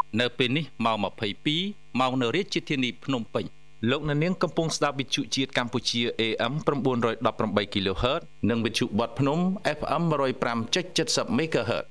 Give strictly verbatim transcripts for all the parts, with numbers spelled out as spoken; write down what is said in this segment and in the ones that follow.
នៅពេលនេះម៉ោងម្ភៃពីរម៉ោងនៅរាជធានីភ្នំពេញលោកអ្នកនាងកំពុងស្ដាប់វិទ្យុជាតិកម្ពុជា เอ เอ็ม 918 kHz និងវិទ្យុបតភ្នំ เอฟ เอ็ม one oh five point seven zero មេហ្គាហឺត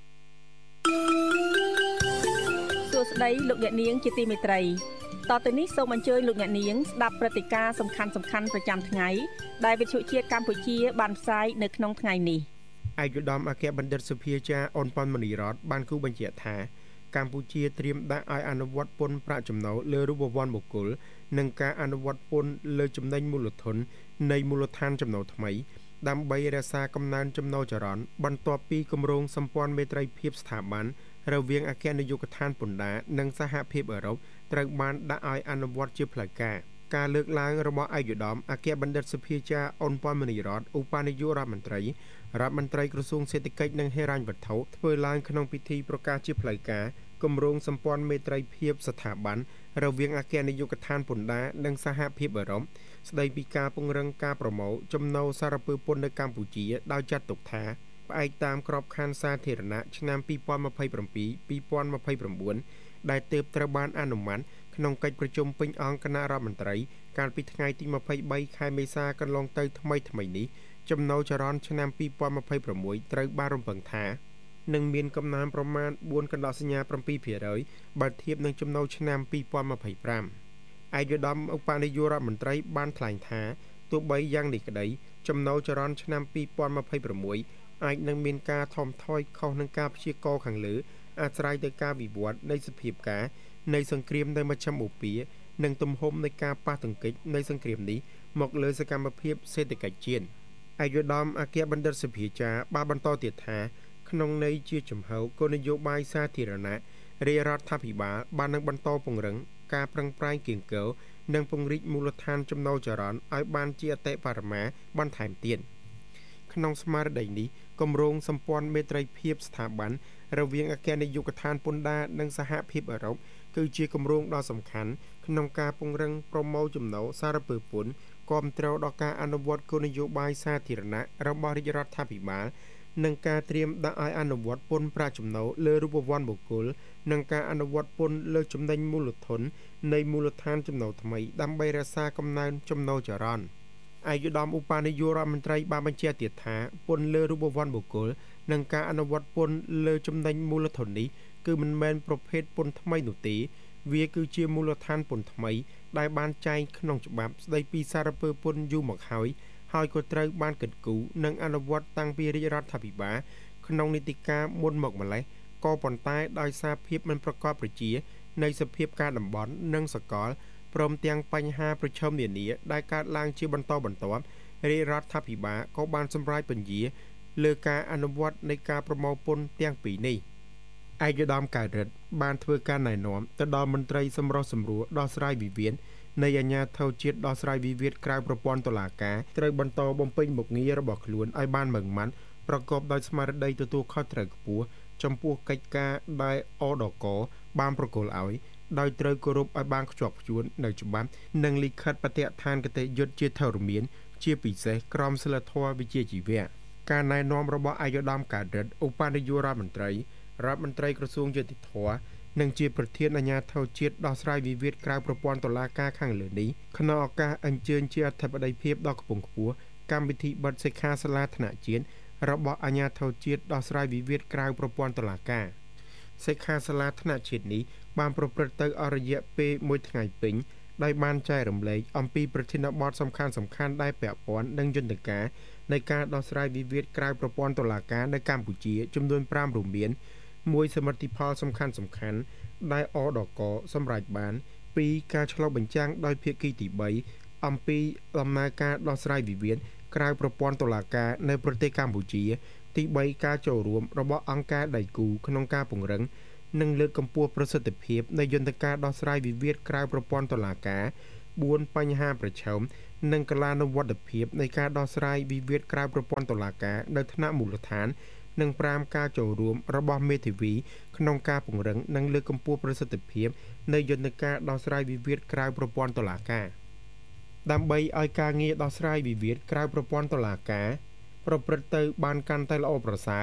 សួស្តីលោកអ្នកនាងជាទីមេត្រីតទៅនេះសូមអញ្ជើញលោកអ្នកនាងស្ដាប់ព្រឹត្តិការណ៍សំខាន់សំខាន់ប្រចាំថ្ងៃដែលវិទ្យុជាតិកម្ពុជាបានផ្សាយនៅក្នុងថ្ងៃនេះឯកឧត្តមអគ្គបណ្ឌិតសុភាចារអនប៉ុនមនីរតបានគូបញ្ជាក់ថាកម្ពុជាត្រៀមដាក់ឲ្យអនុវត្តពន្ធប្រាក់ចំណូលលើរូបវ័ន្តបុគ្គលនិងការអនុវត្តពន្ធលើចំណេញមូលធននៃមូលដ្ឋានចំណូលថ្មីដើម្បីរក្សាកំណើនចំណូលចរន្តបន្ទាប់ពីគម្រោងសម្ព័ន្ធមេត្រីភាពស្ថាប័នរវាងអគ្គនាយកដ្ឋានពន្ធដារនិងសហភាពអឺរ៉ុបត្រូវបានដាក់ឲ្យអនុវត្តជាផ្លូវការការលើកឡើងរបស់ឯកឧត្តមអគ្គបណ្ឌិតសុភាចារអនប៉ុនមនីរតឧបនាយករដ្ឋមន្ត្រីរដ្ឋមន្ត្រីក្រសួងសេដ្ឋកិច្ចនិងហិរញ្ញវត្ថុធ្វើឡើងក្នុងពិធីប្រកាសជាផ្លូវការគម្រោងសម្ព័ន្ធមេត្រីភាពស្ថាប័នរវាងអគ្គនាយកដ្ឋានពន្ធដារនិងសហភាពអឺរ៉ុបស្ដីពីការពង្រឹងការប្រមូលចំណូលសារពើពន្ធនៅកម្ពុជាដោយចាត់ទុកថាផ្អែកតាមក្របខ័ណ្ឌសាធារណៈឆ្នាំtwo thousand twenty-seven two thousand twenty-nineដែលទើបត្រូវបានអនុម័តក្នុងកិច្ចប្រជុំពេញអង្គគណៈរដ្ឋមន្ត្រីកាលពីថ្ងៃទីtwenty-threeខែមេសាកន្លងទៅថ្មីថ្មីនេះចំណូលចរន្តឆ្នាំtwo thousand twenty-sixត្រូវបានរំពឹងថានឹងមានកំណើនប្រមាណfourកន្លះសញ្ញាseven percent បើធៀបនឹងចំណូលឆ្នាំtwo thousand twenty-fiveឯកឧត្តមឧបនាយករដ្ឋមន្ត្រីបានថ្លែងថាទោះបីយ៉ាងនេះក្តីចំណូលចរន្តឆ្នាំtwo thousand twenty-sixអាចនឹងមានការថមថយខុសនឹងការព្យាករណ៍ខាងលើអាស្រ័យទៅការវិវត្តនៃសភាពការនៃសង្គ្រាមនៅមជ្ឈមបូព៌ានិងទំហំនៃការប៉ះទង្គិចនៃសង្គ្រាមនេះមកលើសកម្មភាពសេដ្ឋកិច្ចជាតិឯកឧត្តមអគ្គបណ្ឌិតសុភាចារបានបន្តទៀតថាក្នុងន័យជាចំហគោលនយោបាយសាធារណៈរាជរដ្ឋាភិបាលបាននឹងបន្តពង្រឹងការប្រឹងប្រែងគៀងគរនិងពង្រីកមូលដ្ឋានចំណូលចរន្តឲ្យបានជាអតិបរមាបន្ថែមទៀតក្នុងស្មារតីនេះគម្រោងសម្ព័ន្ធមេត្រីភាពស្ថាប័នរវាងអគ្គនាយកដ្ឋានពន្ធដារនិងសហភាពអឺរ៉ុបគឺជាគម្រោងដ៏សំខាន់ក្នុងការពង្រឹងប្រមូលចំណូលសារពើពន្ធគាំទ្រដល់ការអនុវត្តគោលនយោបាយសាធារណៈរបស់រាជរដ្ឋាភិបាលនិងការត្រៀមដាក់ឲ្យអនុវត្តពន្ធប្រាក់ចំណូលលើរូបវ័ន្តបុគ្គលនិងការអនុវត្តពន្ធលើចំណេញមូលធននៃមូលដ្ឋានចំណូលថ្មីដើម្បីរក្សាកំណើនចំណូលចរន្តឯកឧត្តមឧបនាយករដ្ឋមន្ត្រីបានបញ្ជាក់ទៀតថាពន្ធលើរូបវ័ន្តបុគ្គលនិងការអនុវត្តពន្ធលើចំណេញមូលធននេះគឺមិនមែនប្រភេទពន្ធថ្មីនោះទេវាគឺជាមូលដ្ឋានពន្ធថ្មីដែលបានចែងក្នុងច្បាប់ស្តីពីសារពើពន្ធយូរមកហើយហើយក៏ត្រូវបានកិត្តគូនិងអនុវត្តតាំងពីរាជរដ្ឋាភិបាលក្នុងនីតិកាលមុនមកម្លេះក៏ប៉ុន្តែដោយសារភាពមិនប្រកបប្រជានៃសភាពការតំបន់និងសកលព្រមទាំងបញ្ហាប្រឈមនានាដែលកើតឡើងជាបន្តបន្ទាប់រាជរដ្ឋាភិបាលក៏បានសម្រេចបញ្ជាលើការអនុវត្តនៃការប្រមូលពន្ធទាំងពីរនេះឯកឧត្តមកើតរិទ្ធបានធ្វើការណែនាំទៅដល់មន្ត្រីសម្រុះសម្រួលដោះស្រាយវិវាទនៃអាជ្ញាធរជាតិដោះស្រាយវិវាទក្រៅប្រព័ន្ធតុលាការត្រូវបន្តបំពេញមុខងាររបស់ខ្លួនឲ្យបានម៉ឺងម៉ាត់ប្រកបដោយស្មារតីទទួលខុសត្រូវខ្ពស់ចំពោះកិច្ចការដែលអដកបានប្រគល់ឲ្យដោយត្រូវគោរពឲ្យបានខ្ជាប់ខ្ជួននៅច្បាប់និងលិខិតបទដ្ឋានគតិយុត្តជាធរមានជាពិសេសក្រមសីលធម៌វិជ្ជាជីវៈការណែនាំរបស់ឯកឧត្តមកើតរិទ្ធឧបនាយករដ្ឋមន្ត្រីរដ្ឋមន្ត្រីក្រសួងយុតិធម៌និងជាប្រធានអាជ្ញាធរជាតិដោះស្រាយវិវាទក្រៅប្រព័ន្ធតុលាការខាងលើនេះក្នុងឱកាសអញ្ជើញជាអធិបតីភាពដ៏ខ្ពង់ខ្ពស់កម្មវិធីបិទសិក្ខាសាលាថ្នាក់ជាតិរបស់អាជ្ញាធរជាតិដោះស្រាយវិវាទក្រៅប្រព័ន្ធតុលាការសិក្ខាសាលាថ្នាក់ជាតិនេះបានប្រព្រឹត្តទៅអស់រយៈពេលមួយថ្ងៃពេញដោយបានចែករំលែកអំពីប្រធានបទសំខាន់សំខាន់ដែលពាក់ព័ន្ធនឹងយន្តការនៃការដោះស្រាយវិវាទក្រៅប្រព័ន្ធតុលាការនៅកម្ពុជាចំនួនfiveរួមមានមួយសមិទ្ធផលសំខាន់សំខាន់ដែលអដកសម្រេចបានពីរការឆ្លុះបញ្ចាំងដោយភាគីទីthreeអំពីដំណើរការដោះស្រាយវិវាទក្រៅប្រព័ន្ធតុលាការនៅប្រទេសកម្ពុជាទីthreeការចូលរួមរបស់អង្គការដៃគូក្នុងការពង្រឹងនិងលើកកម្ពស់ប្រសិទ្ធភាពនៃយន្តការដោះស្រាយវិវាទក្រៅប្រព័ន្ធតុលាការfourបញ្ហាប្រឈមនិងកលានុវត្តភាពនៃការដោះស្រាយវិវាទក្រៅប្រព័ន្ធតុលាការនៅថ្នាក់មូលដ្ឋាននិងfiveការចូលរួមរបស់មេធាវីក្នុងការពង្រឹងនិងលើកកម្ពស់ប្រសិទ្ធភាពនៃយន្តការដោះស្រាយវិវាទក្រៅប្រព័ន្ធតុលាការដើម្បីឲ្យការងារដោះស្រាយវិវាទក្រៅប្រព័ន្ធតុលាការប្រព្រឹត្តទៅបានកាន់តែល្អប្រសើរ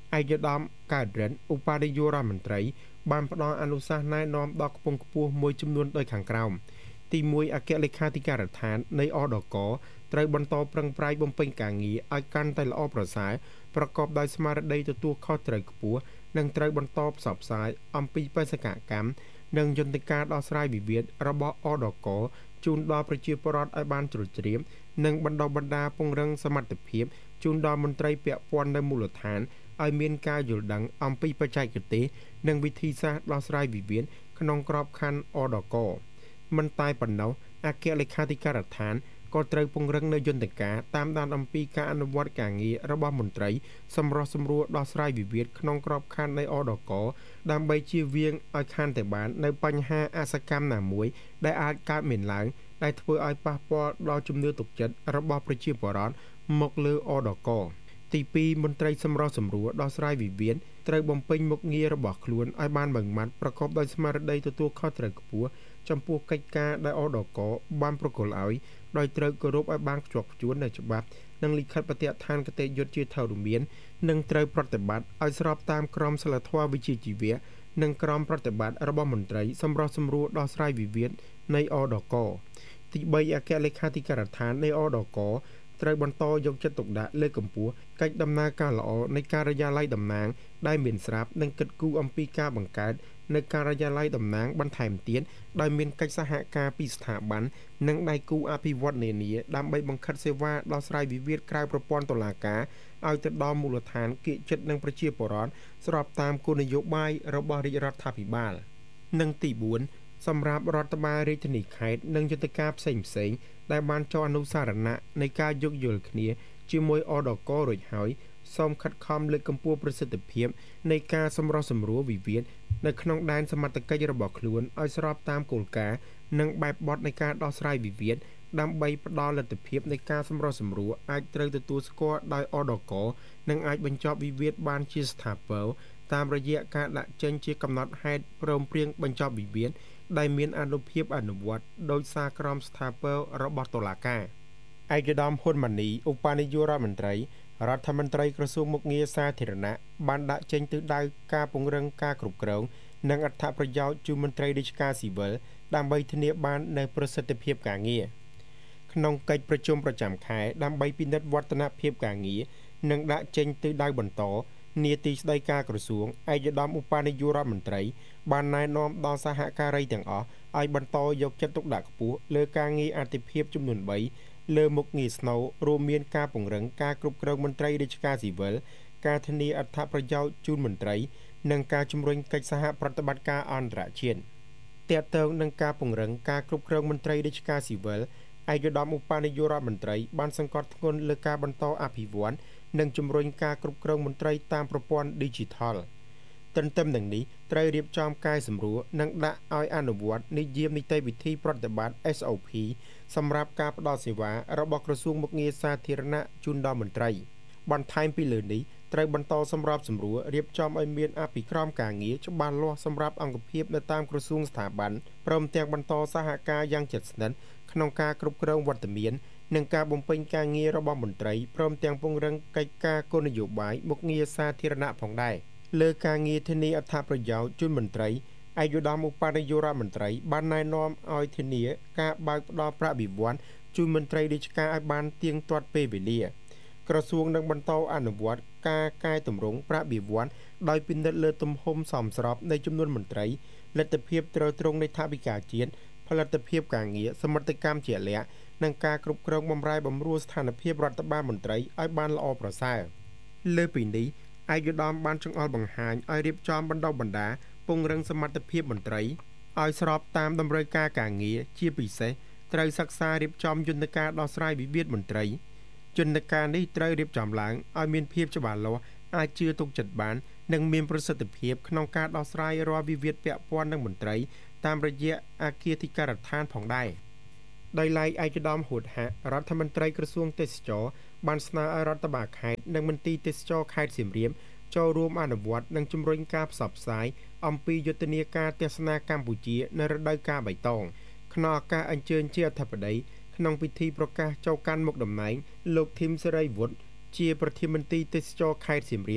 ឯកឧត្តមកើតរិនឧបនាយករដ្ឋមន្ត្រីបានផ្ដល់អនុសាសន៍ណែនាំដល់ខ្ពង់ខ្ពស់មួយចំនួនដូចខាងក្រោមទីមួយអគ្គលេខាធិការដ្ឋាននៃអដកត្រូវបន្តប្រឹងប្រែងបំពេញការងារឲ្យកាន់តែល្អប្រសើរប្រកបដោយស្មារតីទទួលខុសត្រូវខ្ពស់និងត្រូវបន្តផ្សព្វផ្សាយអំពីបេសកកម្មនិងយន្តការដោះស្រាយវិវាទរបស់អដកជូនដល់ប្រជាពលរដ្ឋឲ្យបានជ្រាបជ្រាបនិងបណ្ដុះបណ្ដាលពង្រឹងសមត្ថភាពជូនដល់មន្ត្រីពាក់ព័ន្ធនៅមូលដ្ឋានឲ្យមានការយល់ដឹងអំពីបច្ចេកទេសនិងវិធីសាស្ត្រដោះស្រាយវិវាទក្នុងក្របខ័ណ្ឌអដកមិនតែប៉ុណ្ណោះអគ្គលេខាធិការដ្ឋានក៏ត្រូវពង្រឹងនៅយន្តការតាមដានអំពីការអនុវត្តការងាររបស់មន្ត្រីសម្រុះសម្រួលដោះស្រាយវិវាទក្នុងក្របខ័ណ្ឌនៃអដកដើម្បីជៀសវាងឲ្យខានតែបាននៅបញ្ហាអសកម្មណាមួយដែលអាចកើតមានឡើងដែលធ្វើឲ្យប៉ះពាល់ដល់ជំនឿទុកចិត្តរបស់ប្រជាពលរដ្ឋមកលើអដកទីពីរមន្ត្រីសម្រុះសម្រួលដោះស្រាយវិវាទត្រូវបំពេញមុខងាររបស់ខ្លួនឲ្យបានម៉ឺងម៉ាត់ប្រកបដោយស្មារតីទទួលខុសត្រូវខ្ពស់ចំពោះកិច្ចការដែលអដកបានប្រគល់ឲ្យដោយត្រូវគោរពឲ្យបានខ្ជាប់ខ្ជួននៅច្បាប់និងលិខិតបទដ្ឋានគតិយុត្តជាធរមាននិងត្រូវប្រតិបត្តិឲ្យស្របតាមក្រមសីលធម៌វិជ្ជាជីវៈនិងក្រមប្រតិបត្តិរបស់មន្ត្រីសម្រុះសម្រួលដោះស្រាយវិវាទនៃអដកទីបីអគ្គលេខាធិការដ្ឋាននៃអដកត្រូវបន្តយកចិត្តទុកដាក់លើកម្ពស់កិច្ចដំណើរការល្អនៃការិយាល័យតំណាងដែលមានស្រាប់និងគិតគូរអំពីការបង្កើតនៅការិយាល័យតំណាងបន្ថែមទៀតដោយមានកិច្ចសហការពីស្ថាប័ននិងដៃគូអភិវឌ្ឍន៍នានាដើម្បីបង្ខិតសេវាដោះស្រាយវិវាទក្រៅប្រព័ន្ធតុលាការឲ្យទៅដល់មូលដ្ឋានគៀកចិត្តនិងប្រជាពលរដ្ឋស្របតាមគោលនយោបាយរបស់រាជរដ្ឋាភិបាលនិងទីបួនសម្រាប់រដ្ឋបាលរាជធានីខេត្តនិងយន្តការផ្សេងផ្សេងដែលបានចុះអនុសារណៈនៃការយោគយល់គ្នាជាមួយអដករួចហើយសូមខិតខំលើកកម្ពស់ប្រសិទ្ធភាពនៃការសម្រុះសម្រួលវិវាទនៅក្នុងដែនសមត្ថកិច្ចរបស់ខ្លួនឲ្យស្របតាមគោលការណ៍និងបែបបទនៃការដោះស្រាយវិវាទដើម្បីផ្ដល់លទ្ធភាពនៃការសម្រុះសម្រួលអាចត្រូវទទួលស្គាល់ដោយអដកនិងអាចបញ្ចប់វិវាទបានជាស្ថាពរតាមរយៈការដាក់ចេញជាកំណត់ហេតុព្រមព្រៀងបញ្ចប់វិវាទដែលមានអានុភាពអនុវត្តដោយសារក្រមស្ថាពររបស់តុលាការឯកឧត្តមហ៊ុនម៉ាណីឧបនាយករដ្ឋមន្ត្រីរដ្ឋមន្ត្រីក្រសួងមុខងារសាធារណៈបានដាក់ចេញទិសដៅការពង្រឹងការគ្រប់គ្រងនិងអត្ថប្រយោជន៍ជូនមន្ត្រីរាជការស៊ីវិលដើម្បីធានាបាននូវប្រសិទ្ធភាពការងារក្នុងកិច្ចប្រជុំប្រចាំខែដើម្បីពិនិត្យវឌ្ឍនភាពការងារនិងដាក់ចេញទិសដៅបន្តនាទីស្តីការក្រសួងឯកឧត្តមឧបនាយករដ្ឋមន្ត្រីបានណែនាំដល់សហការីទាំងអស់ឲ្យបន្តយកចិត្តទុកដាក់ខ្ពស់លើការងារអាទិភាពចំនួនបីលើមុខងារស្នូលរួមមានការពង្រឹងការគ្រប់គ្រងមន្ត្រីរាជការស៊ីវិលការធានាអត្ថប្រយោជន៍ជូនមន្ត្រីនិងការជំរុញកិច្ចសហប្រតិបត្តិការអន្តរជាតិទាក់ទងនឹងការពង្រឹងការគ្រប់គ្រងមន្ត្រីរាជការស៊ីវិលឯកឧត្តមឧបនាយករដ្ឋមន្ត្រីបានសង្កត់ធ្ងន់លើការបន្តអភិវឌ្ឍនិងជំរុញការគ្រប់គ្រងមន្ត្រីតាមប្រព័ន្ធ Digital ទន្ទឹមនឹងនេះត្រូវរៀបចំកែសម្រួលនិងដាក់ឲ្យអនុវត្តនិយមនីតិវិធីប្រតិបត្តិ S O P សម្រាប់ការផ្តល់សេវារបស់ក្រសួងមុខងារសាធារណៈជូនដល់មន្ត្រីបន្ថែមពីលើនេះត្រូវបន្តសម្របសម្រួលរៀបចំឲ្យមានអភិក្រមការងារច្បាស់លាស់សម្រាប់អង្គភាពនៅតាមក្រសួងស្ថាប័នព្រមទាំងបន្តសហការយ៉ាងជិតស្និទ្ធក្នុងការគ្រប់គ្រងវត្តមាននិងការបំពេញការងាររបស់មន្ត្រីព្រមទាំងពង្រឹងកិច្ចការគោលនយោបាយមុខងារសាធារណៈផងដែរលើការងារធានាអត្ថប្រយោជន៍ជូនមន្ត្រីឯកឧត្តមឧបនាយករដ្ឋមន្ត្រីបានណែនាំឲ្យធានាការបើកផ្ដល់ប្រាក់បៀវត្សជូនមន្ត្រីរាជការឲ្យបានទៀងទាត់ពេលវេលាក្រសួងនឹងបន្តអនុវត្តការកែតម្រង់ប្រាក់បៀវត្សដោយពិនិត្យលើទំហំសមស្របនៃចំនួនមន្ត្រីលទ្ធភាពត្រូវត្រង់នៃថវិកាជាតិផលិតភាពការងារសមិទ្ធកម្មជាក់លាក់និងការគ្រប់គ្រងបម្រែបម្រួលស្ថានភាពរដ្ឋបាលមន្ត្រីឲ្យបានល្អប្រសើរលើពីនេះឯកឧត្តមបានចង្អុលបង្ហាញឲ្យរៀបចំបណ្ដុះបណ្ដាលពង្រឹងសមត្ថភាពមន្ត្រីឲ្យស្របតាមតម្រូវការការងារជាពិសេសត្រូវសិក្សារៀបចំយន្តការដោះស្រាយវិវាទមន្ត្រីយន្តការនេះត្រូវរៀបចំឡើងឲ្យមានភាពច្បាស់លាស់អាចជឿទុកចិត្តបាននិងមានប្រសិទ្ធភាពក្នុងការដោះស្រាយរាល់វិវាទពាក់ព័ន្ធនឹងមន្ត្រីតាមរយៈអគ្គធិការដ្ឋានផងដែរដោយឡែកឯកឧត្តមហួតហៈរដ្ឋមន្ត្រីក្រសួងទេសចរបានស្នើឲ្យរដ្ឋបាលខេត្តនិងមន្ទីរទេសចរខេត្តសៀមរាបចូលរួមអនុវត្តនិងជំរុញការផ្សព្វផ្សាយអំពីយុទ្ធនាការទស្សនាកម្ពុជានៅរដូវកាលបៃតងក្នុងឱកាសអញ្ជើញជាអធិបតីក្នុងពិធីប្រកាសចូលកាន់មុខតំណែងលោកធីមសេរីវុឌ្ឍជាប្រធានមន្ទីរទេសចរខេត្តសៀមរាប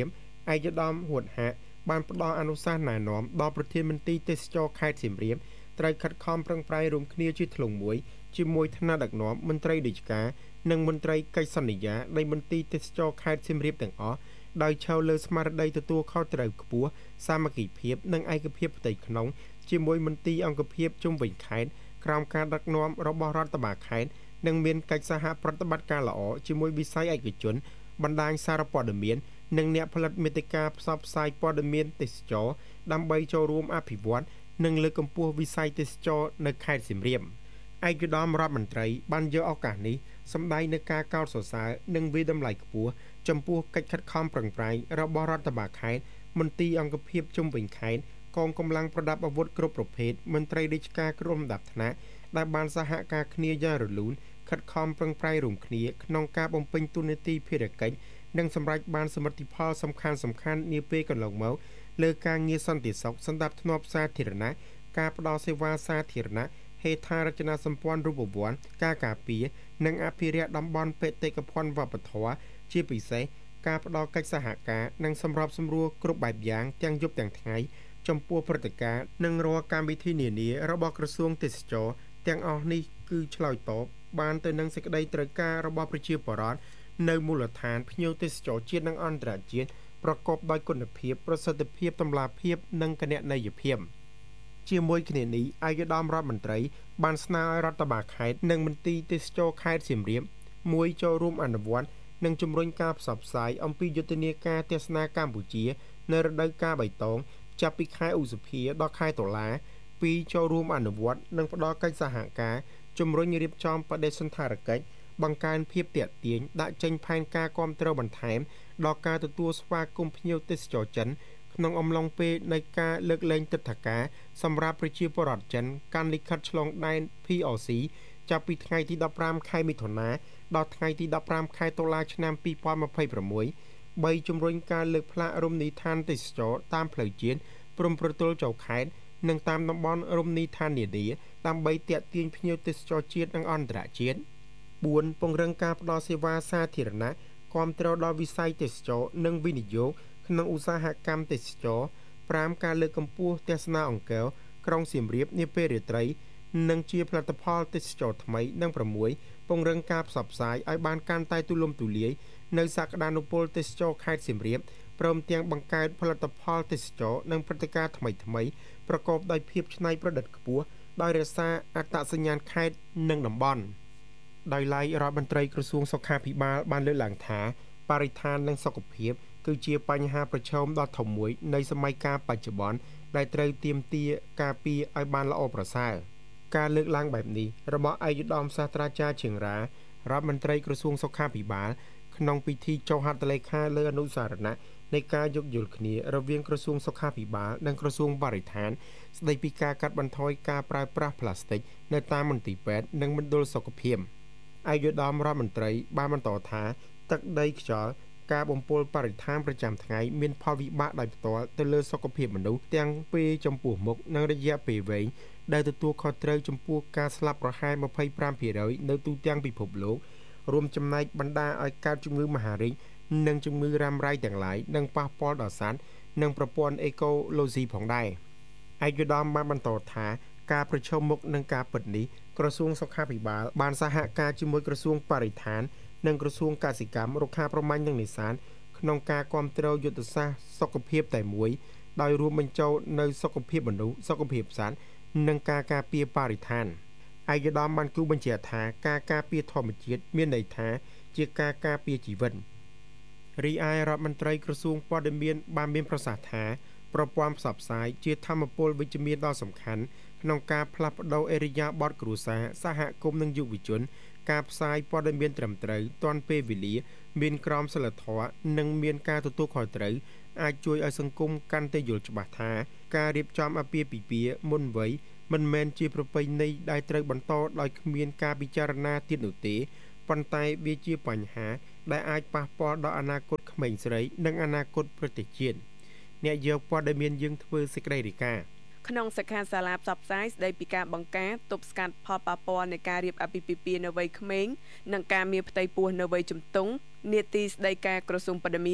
ឯកឧត្តមហួតហាក់បានផ្ដល់អនុសាសន៍ណែនាំដល់ប្រធានមន្ត្រីទេសចរខេត្តសៀមរាបត្រូវខិតខំប្រឹងប្រែងរួមគ្នាជាធ្លុងមួយជាមួយថ្នាក់ដឹកនាំមន្ត្រីរាជការនិងមន្ត្រីកិច្ចសន្យានៃមន្ទីរទេសចរខេត្តសៀមរាបទាំងអស់ដោយឈលលើស្មារតីទទួលខុសត្រូវខ្ពស់សាមគ្គីភាពនិងឯកភាពផ្ទៃក្នុងជាមួយមន្ទីរអង្គភាពជុំវិញខេត្តក្រោមការដឹកនាំរបស់រដ្ឋបាលខេត្តនិងមានកិច្ចសហប្រតិបត្តិការល្អជាមួយវិស័យឯកជនបណ្ដាញសារព័ត៌មាននិងអ្នកផលិតមាតិកាផ្សព្វផ្សាយព័ត៌មានទេសចរដើម្បីចូលរួមអភិវឌ្ឍនិងលើកកម្ពស់វិស័យទេសចរនៅខេត្តសៀមរាបឯកឧត្តមរដ្ឋមន្ត្រីបានយកឱកាសនេះសម្ដែងនៅការកោតសរសើរនិងវាយតម្លៃខ្ពស់ចំពោះកិច្ចខិតខំប្រឹងប្រែងរបស់រដ្ឋបាលខេត្តមន្ទីរអង្គភាពជុំវិញខេត្តកងកម្លាំងប្រដាប់អាវុធគ្រប់ប្រភេទមន្ត្រីរាជការក្រុមលំដាប់ថ្នាក់ដែលបានសហការគ្នាយ៉ាងរលូនខិតខំប្រឹងប្រែងរួមគ្នាក្នុងការបំពេញតួនាទីភារកិច្ចនិងសម្រេចបានសមិទ្ធផលសំខាន់សំខាន់នាពេលកន្លងមកលើការងារសន្តិសុខសណ្ដាប់ធ្នាប់សាធារណៈការផ្តល់សេវាសាធារណៈហេដ្ឋារចនាសម្ព័ន្ធរូបវន្តការការពារនិងអភិរក្សតំបន់បេតិកភណ្ឌវប្បធម៌ជាពិសេសការផ្តល់កិច្ចសហការនិងសម្របសម្រួលគ្រប់បែបយ៉ាងទាំងយប់ទាំងថ្ងៃចំពោះព្រឹត្តិការណ៍និងរាល់កម្មវិធីនានារបស់ក្រសួងទេសចរទាំងអស់នេះគឺឆ្លើយតបបានទៅនឹងសេចក្តីត្រូវការរបស់ប្រជាពលរដ្ឋនៅមូលដ្ឋានភ្ញៀវទេសចរជាតិនិងអន្តរជាតិប្រកបដោយគុណភាពប្រសិទ្ធភាពតម្លាភាពនិងគណនេយ្យភាពជាមួយគ្នានេះឯកឧត្តមរដ្ឋមន្ត្រីបានស្នើឲ្យរដ្ឋបាលខេត្តនិងមន្ទីរទេសចរខេត្តសៀមរាបមួយចូលរួមអនុវត្តនិងជំរុញការផ្សព្វផ្សាយអំពីយុទ្ធនាការទស្សនាកម្ពុជានៅរដូវកាលបៃតងចាប់ពីខែឧសភាដល់ខែតុលាពីរចូលរួមអនុវត្តនិងផ្ដល់កិច្ចសហការជំរុញរៀបចំបដិសណ្ឋារកិច្ចបង្កើនភាពទាក់ទាញដាក់ចេញផែនការគាំទ្របន្ថែមដល់ការទទួលស្វាគមន៍ភ្ញៀវទេសចរចិនក្នុងអំឡុងពេលនៃការលើកលែងទិដ្ឋាការសម្រាប់ប្រជាពលរដ្ឋចិនកាន់លិខិតឆ្លងដែន ភី អូ ស៊ី ចាប់ពីថ្ងៃទីដប់ប្រាំខែមិថុនាដល់ថ្ងៃទីដប់ប្រាំខែតុលាឆ្នាំពីរពាន់ម្ភៃប្រាំមួយបីជំរុញការលើកផ្លាករមណីយដ្ឋានទេសចរតាមផ្លូវជាតិព្រំប្រទល់ចូលខេត្តនិងតាមតំបន់រមណីយដ្ឋាននានាដើម្បីទាក់ទាញភ្ញៀវទេសចរជាតិនិងអន្តរជាតិបួនពង្រឹងការផ្តល់សេវាសាធារណៈគាំទ្រដល់វិស័យទេសចរនិងវិនិយោគក្នុងឧស្សាហកម្មទេសចរប្រាំការលើកកម្ពស់ទស្សនាអង្គរក្រុងសៀមរាបនាពេលរាត្រីនិងជាផលិតផលទេសចរថ្មីនិងប្រាំមួយពង្រឹងការផ្សព្វផ្សាយឲ្យបានកាន់តែទូលំទូលាយនៅសក្តានុពលទេសចរខេត្តសៀមរាបព្រមទាំងបង្កើតផលិតផលទេសចរនិងព្រឹត្តិការណ៍ថ្មីថ្មីប្រកបដោយភាពច្នៃប្រឌិតខ្ពស់ដោយរក្សាអត្តសញ្ញាណខេត្តនិងតំបន់ដោយឡែករដ្ឋមន្ត្រីក្រសួងសុខាភិបាលបានលើកឡើងថាបរិស្ថាននិងសុខភាពគឺជាបញ្ហាប្រឈមដ៏ធំមួយនៃសម័យកាលបច្ចុប្បន្នដែលត្រូវទាមទារការពារឲ្យបានល្អប្រសើរការលើកឡើងបែបនេះរបស់ឯកឧត្តមសាស្ត្រាចារ្យឈៀងរ៉ារដ្ឋមន្ត្រីក្រសួងសុខាភិបាលក្នុងពិធីចុះហត្ថលេខាលើអនុស្សរណៈនៃការយោគយល់គ្នារវាងក្រសួងសុខាភិបាលនិងក្រសួងបរិស្ថានស្តីពីការកាត់បន្ថយការប្រើប្រាស់ប្លាស្ទិកនៅតាមមន្ទីរពេទ្យនិងមណ្ឌលសុខភាពឯកឧត្តមរដ្ឋមន្ត្រីបានបន្តថាទឹកដីខ្យល់ការបំពុលបរិស្ថានប្រចាំថ្ងៃមានផលវិបាកដោយផ្ទាល់ទៅលើសុខភាពមនុស្សទាំងពេលចំពោះមុខនិងរយៈពេលវែងដែលទទួលខុសត្រូវចំពោះការស្លាប់ប្រហែល ម្ភៃប្រាំភាគរយ នៅទូទាំងពិភពលោករួមចំណែកបណ្ដាឲ្យកើតជំងឺមហារីកនិងជំងឺរ៉ាំរ៉ៃទាំងឡាយនិងប៉ះពាល់ដល់សត្វនិងប្រព័ន្ធអេកូឡូស៊ីផងដែរឯកឧត្តមបានបន្តថាការប្រឈមមុខនឹងការពិតនេះក្រសួងសុខាភិបាលបានសហការជាមួយក្រសួងបរិស្ថាននិងក្រសួងកសិកម្មរុក្ខាប្រមាញ់និងនេសាទក្នុងការគាំទ្រយុទ្ធសាស្ត្រសុខភាពតែមួយដោយរួមបញ្ចូលនៅសុខភាពមនុស្សសុខភាពសត្វនិងការការពារបរិស្ថានឯកឧត្តមបានគូបញ្ជាក់ថាការការពារធម្មជាតិមានន័យថាជាការការពារជីវិតរីឯរដ្ឋមន្ត្រីក្រសួងព័ត៌មានបានមានប្រសាសន៍ថាប្រព័ន្ធផ្សព្វផ្សាយជាធម្មពលវិជ្ជមានដ៏សំខាន់ក្នុងការផ្លាស់ប្តូរអរិយាប័ត្រគ្រួសារសហគមន៍និងយុវជនការផ្សាយព័ត៌មានត្រឹមត្រូវទាន់ពេលវេលាមានក្រមសីលធម៌និងមានការទទួលខុសត្រូវអាចជួយឲ្យសង្គមកាន់តែយល់ច្បាស់ថាការរៀបចំអាពាហ៍ពិពាហ៍មុនវ័យមិនមែនជាប្រពៃណីដែលត្រូវបន្តដោយគ្មានការពិចារណាទៀតនោះទេប៉ុន្តែវាជាបញ្ហាដែលអាចប៉ះពាល់ដល់អនាគតក្មេងស្រីនិងអនាគតប្រទេសជាតិអ្នកយកព័ត៌មានយើងធ្វើសេចក្តីរាយការណ៍ក្នុងសិក្ខាសាលាផ្សព្វផ្សាយស្តីពីការបង្ការទប់ស្កាត់ផលប៉ះពាល់នៃការរៀបអាពាហ៍ពិពាហ៍នៅវ័យក្មេងនិងការមានផ្ទៃពោះនៅវ័យជំទង់នាទីស្តីការក្រសួងព័ត៌មាន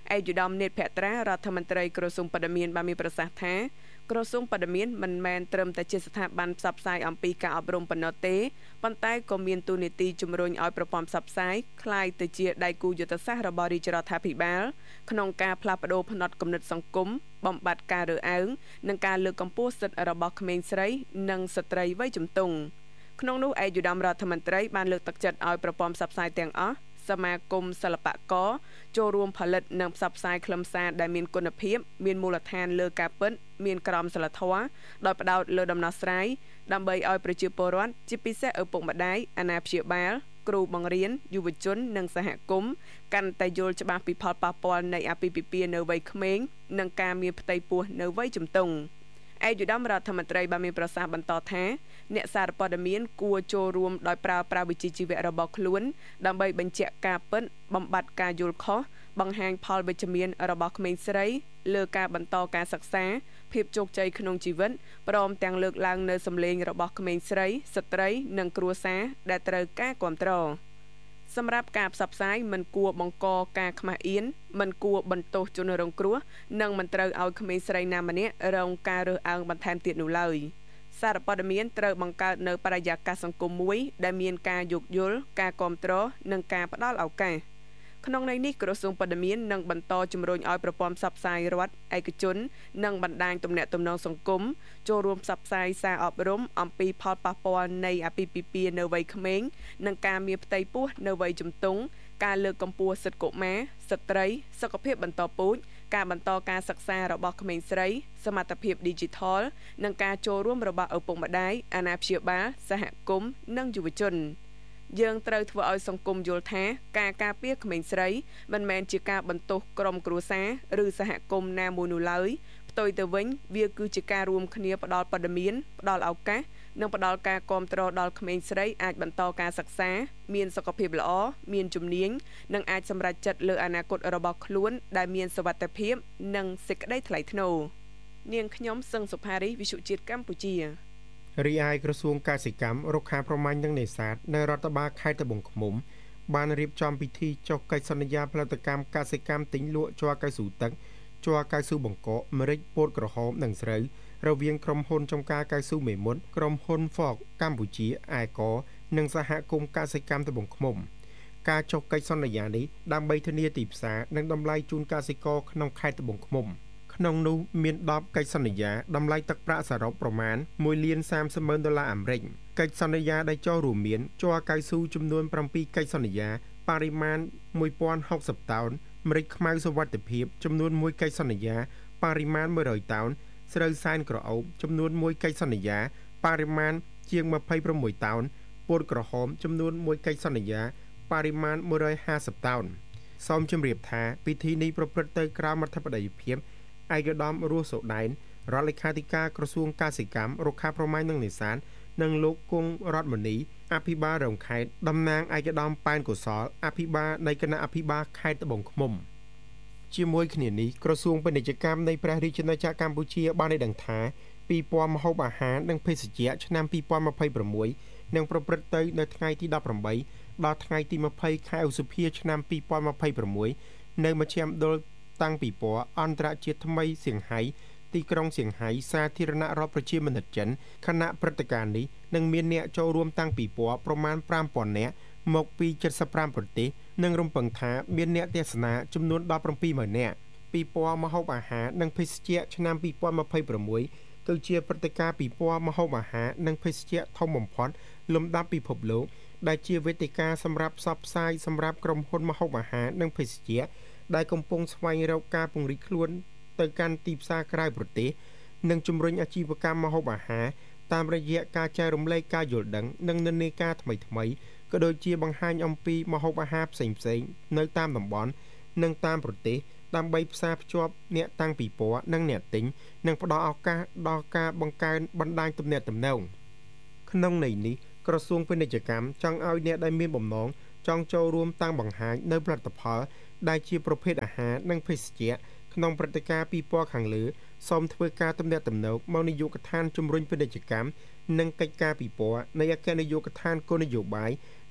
ឯកឧត្តមនេតភក្ត្រារដ្ឋមន្ត្រីក្រសួងព័ត៌មានបានមានប្រសាសន៍ថាក្រសួងព័ត៌មានមិនមែនត្រឹមតែជាស្ថាប័នផ្សព្វផ្សាយអំពីការអប់រំប៉ុណ្ណោះទេប៉ុន្តែក៏មានតួនាទីជំរុញឲ្យប្រព័ន្ធផ្សព្វផ្សាយក្លាយទៅជាដៃគូយុទ្ធសាស្ត្ររបស់រាជរដ្ឋាភិបាលក្នុងការផ្លាស់ប្តូរផ្នត់គំនិតសង្គមបំបត្តិការរើសអើងនិងការលើកកម្ពស់សិទ្ធិរបស់ក្មេងស្រីនិងស្ត្រីវ័យជំទង់ក្នុងនោះឯកឧត្តមរដ្ឋមន្ត្រីបានលើកទឹកចិត្តឲ្យប្រព័ន្ធផ្សព្វផ្សាយទាំងអស់សមាគមសិល្បករចូលរួមផលិតនិងផ្សព្វផ្សាយខ្លឹមសារដែលមានគុណភាពមានមូលដ្ឋានលើការពិតមានក្រមសីលធម៌ដោយផ្ដោតលើដំណោះស្រាយដើម្បីឲ្យប្រជាពលរដ្ឋជាពិសេសឪពុកម្ដាយអាណាព្យាបាលគ្រូបង្រៀនយុវជននិងសហគមន៍កាន់តែយល់ច្បាស់ពីផលប៉ះពាល់នៃអាពាហ៍ពិពាហ៍នៅវ័យក្មេងនិងការមានផ្ទៃពោះនៅវ័យជំទង់ឯកឧត្តមរដ្ឋមន្ត្រីបានមានប្រសាសន៍បន្តថាអ្នកសារព័ត៌មានគួរចូលរួមដោយប្រើប្រាស់វិជ្ជាជីវៈរបស់ខ្លួនដើម្បីបញ្ជាក់ការពិតបំបត្តិការយល់ខុសបង្ហាញផលវិជ្ជមានរបស់ក្មេងស្រីលើការបន្តការសិក្សាភាពជោគជ័យក្នុងជីវិតព្រមទាំងលើកឡើងនៅសម្លេងរបស់ក្មេងស្រីស្ត្រីនិងគ្រួសារដែលត្រូវការគាំទ្រសម្រាប់ការផ្សព្វផ្សាយមិនគួរបង្កការខ្មាស់អៀនមិនគួរបន្ទោសជនរងគ្រោះនិងមិនត្រូវឲ្យក្មេងស្រីណាម្នាក់រងការរើសអើងបន្ថែមទៀតនោះឡើយសារព័ត៌មានត្រូវបង្កើតនៅបរិយាកាសសង្គមមួយដែលមានការយោគយល់ការគាំទ្រនិងការផ្ដល់ឱកាសក្នុងន័យនេះក្រសួងព័ត៌មាននឹងបន្តជំរុញឲ្យប្រព័ន្ធផ្សព្វផ្សាយរដ្ឋឯកជននិងបណ្ដាញទំនាក់ទំនងសង្គមចូលរួមផ្សព្វផ្សាយសារអប់រំអំពីផលប៉ះពាល់នៃអាពាហ៍ពិពាហ៍នៅវ័យក្មេងនិងការមានផ្ទៃពោះនៅវ័យជំទង់ការលើកកម្ពស់សិទ្ធិកុមារស្ត្រីសុខភាពបន្តពូជការបន្តការសិក្សារបស់ក្មេងស្រីសមត្ថភាព Digital និងការចូលរួមរបស់ឪពុកម្ដាយអាណាព្យាបាលសហគមន៍និងយុវជនយើងត្រូវធ្វើឲ្យសង្គមយល់ថាការការពារក្មេងស្រីមិនមែនជាការបន្ទោសក្រុមគ្រួសារឬសហគមន៍ណាមួយនោះឡើយផ្ទុយទៅវិញវាគឺជាការរួមគ្នាផ្ដល់ព័ត៌មានផ្ដល់ឱកាសនិងផ្ដល់ការគាំទ្រដល់ក្មេងស្រីអាចបន្តការសិក្សាមានសុខភាពល្អមានជំនាញនិងអាចសម្រេចចិត្តលើអនាគតរបស់ខ្លួនដែលមានសុវត្ថិភាពនិងសេចក្តីថ្លៃថ្នូរនាងខ្ញុំសឹងសុផារី វិទ្យុជាតិកម្ពុជារីឯក្រសួងកសិកម្មរុក្ខាប្រមាញ់និងនេសាទនៅរដ្ឋបាលខេត្តត្បូងឃ្មុំបានរៀបចំពិធីចុះកិច្ចសន្យាផលិតកម្មកសិកម្មទិញលក់ជ័រកៅស៊ូទឹកជ័រកៅស៊ូបង្កកម្រេចពោតក្រហមនិងស្រូវរវាងក្រុមហ៊ុនចំការកៅស៊ូមេមត់ក្រុមហ៊ុន Ford កម្ពុជាអែកនិងសហគមន៍កសិកម្មត្បូងឃ្មុំការចុះកិច្ចសន្យានេះដើម្បីធានាទីផ្សារនិងតម្លៃជូនកសិករក្នុងខេត្តត្បូងឃ្មុំក្នុងនោះមានដប់កិច្ចសន្យាតម្លៃទឹកប្រាក់សរុបប្រមាណមួយលានសាមសិបម៉ឺនដុល្លារអាមេរិកកិច្ចសន្យាដែលចុះរួមមានជ័រកៅស៊ូចំនួនប្រាំពីរកិច្ចសន្យាបរិមាណមួយពាន់ហុកសិបតោនម្រេចខ្មៅសុវត្ថិភាពចំនួនមួយកិច្ចសន្យាបរិមាណមួយរយតោនស្រូវសែនក្រអូបចំនួនមួយកិច្ចសន្យាបរិមាណជាងម្ភៃប្រាំមួយតោនពោតក្រហមចំនួនមួយកិច្ចសន្យាបរិមាណមួយរយហាសិបតោនសូមជម្រាបថាពិធីនេះប្រព្រឹត្តទៅក្រោមអធិបតីភាពឯកឧត្តមរស់សូដែនរដ្ឋលេខាធិការក្រសួងកសិកម្មរុក្ខាប្រមាញ់និងនេសាទនិងលោកគង់រដ្ឋមនីអភិបាលរងខេត្តតំណាងឯកឧត្តមប៉ែនកុសលអភិបាលនៃគណៈអភិបាលខេត្តត្បូងឃ្មុំជាមួយគ្នានេះក្រសួងពាណិជ្ជកម្មនៃព្រះរាជាណាចក្រកម្ពុជាបានឲ្យដឹងថាពិព័រណ៍ម្ហូបអាហារនិងភេសជ្ជៈឆ្នាំពីរពាន់ម្ភៃប្រាំមួយនឹងប្រព្រឹត្តទៅនៅថ្ងៃទីដប់ប្រាំបីដល់ថ្ងៃទីម្ភៃខែឧសភាឆ្នាំពីរពាន់ម្ភៃប្រាំមួយនៅមជ្ឈមណ្ឌលតាំងពិព័រណ៍អន្តរជាតិថ្មីសៀងហៃទីក្រុងសៀងហៃសាធារណរដ្ឋប្រជាមានិតចិនគណៈព្រឹត្តិការណ៍នេះនឹងមានអ្នកចូលរួមតាំងពិព័រណ៍ប្រមាណប្រាំពាន់នាក់មកពីជិតសិបប្រាំប្រទេសនិងរំពឹងថាមានអ្នកទស្សនាចំនួនដប់ប្រាំពីរម៉ឺននាក់ពិព័រណ៍ម្ហូបអាហារនិងភេសជ្ជៈឆ្នាំពីរពាន់ម្ភៃប្រាំមួយគឺជាព្រឹត្តិការណ៍ពិព័រណ៍ម្ហូបអាហារនិងភេសជ្ជៈធំបំផុតលំដាប់ពិភពលោកដែលជាវេទិកាសម្រាប់ផ្សព្វផ្សាយសម្រាប់ក្រុមហ៊ុនម្ហូបអាហារនិងភេសជ្ជៈដែលកំពុងស្វែងរកការពង្រីកខ្លួនទៅកាន់ទីផ្សារក្រៅប្រទេសនិងជំរុញអាជីវកម្មម្ហូបអាហារតាមរយៈការចែករំលែកការយល់ដឹងនិងនិន្នាការថ្មីៗក៏ដូចជាបង្ហាញអំពីម្ហូបអាហារផ្សេងៗនៅតាមតំបន់និងតាមប្រទេសដើម្បីផ្សារភ្ជាប់អ្នកតាំងពិព័រណ៍និងអ្នកទិញនិងផ្ដល់ឱកាសដល់ការបង្កើនបណ្ដាញទំនាក់ទំនងក្នុងន័យនេះក្រសួងពាណិជ្ជកម្មចង់ឲ្យអ្នកដែលមានបំណងចង់ចូលរួមតាំងបង្ហាញនៅផលិតផលដែលជាប្រភេទអាហារនិងភេសជ្ជៈក្នុងព្រឹត្តិការណ៍ពិព័រណ៍ខាងលើសូមធ្វើការទំនាក់ទំនងមកនាយកដ្ឋានជំរុញពាណិជ្ជកម្មនិងកិច្ចការពិព័រណ៍នៃអគ្គនាយកដ្ឋានគោលនយោបាយ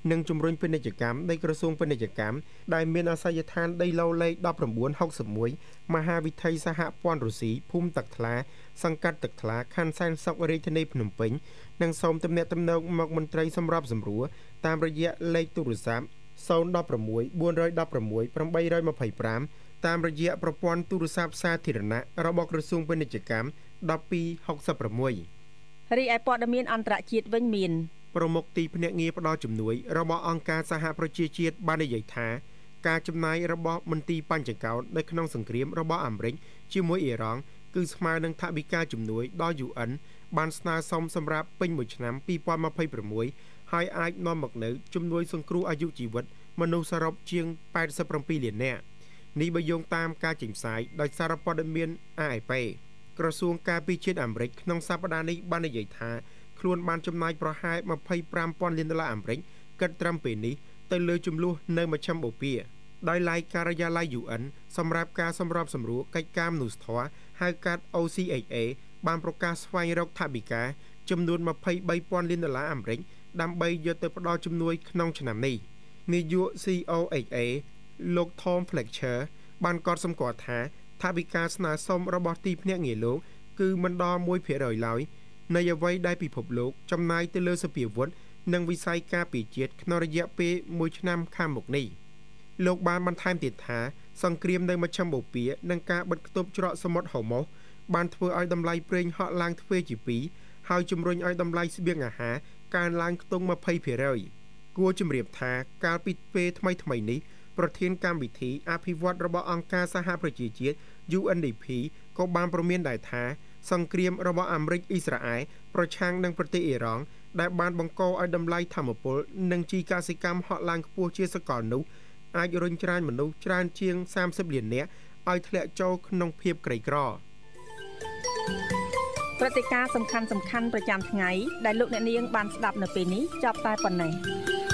និងជំរុញពាណិជ្ជកម្មនៃក្រសួងពាណិជ្ជកម្មដែលមានអាសយដ្ឋានដីឡូលេខដប់ប្រាំបួនហុកសិបមួយមហាវិថីសហព័ន្ធរុស្ស៊ីភូមិទឹកថ្លាសង្កាត់ទឹកថ្លាខណ្ឌសែនសុខរាជធានីភ្នំពេញនិងសូមទំនាក់ទំនងមកមន្ត្រីសម្របសម្រួលតាមរយៈលេខទូរស័ព្ទศูนย์ หนึ่ง หก บួន หนึ่ง หก ប្រាំ แปด ยี่สิบ ห้าតាមរយៈប្រព័ន្ធទូរស័ព្ទសាធារណៈរបស់ក្រសួងពាណិជ្ជកម្មដប់ពីរហុកសិបsáu រីឯព័ត៌មានអន្តរជាតិវិញមានប្រមុខទីភ្នាក់ងារផ្ដល់ជំនួយរបស់អង្គការសហប្រជាជាតិបាននិយាយថាការចំណាយរបស់មន្ទីរបញ្ចកោណនៅក្នុងសង្គ្រាមរបស់អាមេរិកជាមួយអ៊ីរ៉ង់គឺស្មើនឹងថវិកាជំនួយដល់ យូ អិន បានស្នើសុំសម្រាប់ពេញមួយឆ្នាំពីរពាន់ម្ភៃប្រាំមួយហើយអាចនាំមកនូវជំនួយសង្គ្រោះអាយុជីវិតមនុស្សសរុបជាងแปดสิบเจ็ดលាននាក់នេះបើយោងតាមការចេញផ្សាយដោយសារព័ត៌មាន A F P ក្រសួងការពារជាតិអាមេរិកក្នុងសប្តាហ៍នេះបាននិយាយថាខ្លួនបានចំណាយប្រហែលยี่สิบห้าពាន់លានដុល្លារអាមេរិកគិតត្រឹមពេលនេះទៅលើចំនួននៅមជ្ឈមបូព៌ាដោយឡែកការិយាល័យ យូ អិន សម្រាប់ការសម្របសម្រួលកិច្ចការមនុស្សធម៌ហៅកាត់ O C H A បានប្រកាសស្វែងរកថវិកាចំនួនยี่สิบสามពាន់លានដុល្លារអាមេរិកដើម្បីយកទៅផ្ដល់ជំនួយក្នុងឆ្នាំនេះនាយក C O H A លោក Tom Fletcher បានកត់សម្គាល់ថាថវិកាស្នើសុំរបស់ទីភ្នាក់ងារលោកគឺមិនដល់មួយភាគរយឡើយនៃអ្វីដែលពិភពលោកចំណាយទៅលើសភាវុធនិងវិស័យការពារជាតិក្នុងរយៈពេលមួយឆ្នាំខាងមុខនេះលោកបានបន្ថែមទៀតថាសង្គ្រាមនៅមជ្ឈមបូព៌ានិងការបិទគប់ច្រកសមុទ្រហូម៉ូសបានធ្វើឲ្យតម្លៃប្រេងហក់ឡើងទ្វេជាពីរហើយជំរុញឲ្យតម្លៃស្បៀងអាហារកើនឡើងខ្ទង់ยี่สิบភាគរយគួរជំរាបថាកាលពីពេលថ្មីថ្មីនេះប្រធានកម្មវិធីអភិវឌ្ឍរបស់អង្គការសហប្រជាជាតិ U N D P ក៏បានព្រមានដែរថាសង្គ្រាមរបស់អាមេរិកអ៊ីស្រាអែលប្រឆាំងនឹងប្រទេសអ៊ីរ៉ង់ដែលបានបង្កឲ្យតម្លៃថាមពលនិងជីកសិកម្មហក់ឡើងខ្ពស់ជាសកលនោះអាចរុញច្រានមនុស្សច្រើនជាងសាមសិបលាននាក់ឲ្យធ្លាក់ចូលក្នុងភាពក្រីក្រព្រឹត្តិការណ៍សំខាន់ៗប្រចាំថ្ងៃដែលលោកអ្នកនាងបានស្ដាប់នៅពេលនេះចប់តែប៉ុណ្ណេះ